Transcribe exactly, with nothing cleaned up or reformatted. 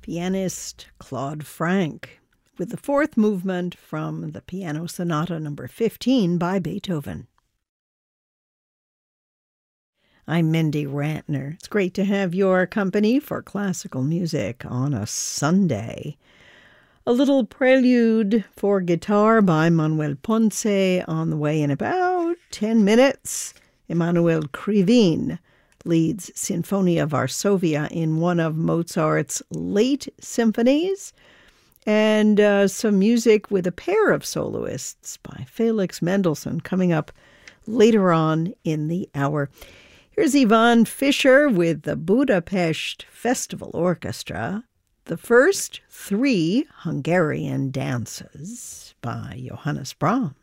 pianist Claude Frank, with the fourth movement from the Piano Sonata number fifteen by Beethoven. I'm Mindy Rantner. It's great to have your company for classical music on a Sunday. A little prelude for guitar by Manuel Ponce on the way in about ten minutes. Emanuel Krivine leads Sinfonia Varsovia in one of Mozart's late symphonies, and uh, some music with a pair of soloists by Felix Mendelssohn coming up later on in the hour. Here's Ivan Fischer with the Budapest Festival Orchestra, the first three Hungarian dances by Johannes Brahms.